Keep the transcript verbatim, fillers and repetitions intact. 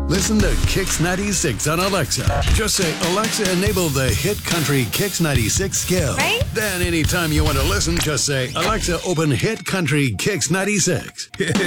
Listen to Kix ninety-six on Alexa. Just say, Alexa, enable the hit country Kix ninety-six skill. Right? Then anytime you want to listen, just say, Alexa, open hit country Kix ninety-six.